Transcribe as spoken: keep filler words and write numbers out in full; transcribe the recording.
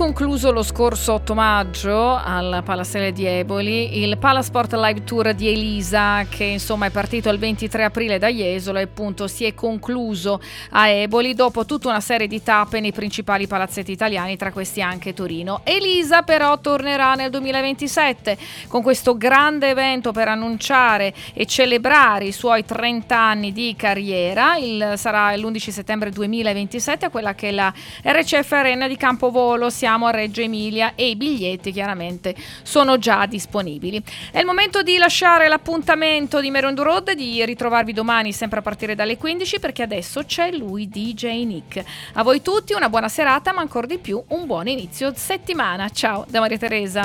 concluso lo scorso otto maggio al Palasele di Eboli il Palasport Live Tour di Elisa, che insomma è partito il ventitré aprile da Jesolo e appunto si è concluso a Eboli dopo tutta una serie di tappe nei principali palazzetti italiani, tra questi anche Torino. Elisa però tornerà nel duemilaventisette con questo grande evento per annunciare e celebrare i suoi trenta anni di carriera. Il, sarà l'undici settembre duemilaventisette a quella che è la R C F Arena di Campovolo. Siamo a Reggio Emilia e i biglietti chiaramente sono già disponibili. È il momento di lasciare l'appuntamento di Mero on the Road, di ritrovarvi domani sempre a partire dalle quindici, perché adesso c'è lui, D J Nick. A voi tutti una buona serata, ma ancora di più un buon inizio settimana. Ciao da Maria Teresa.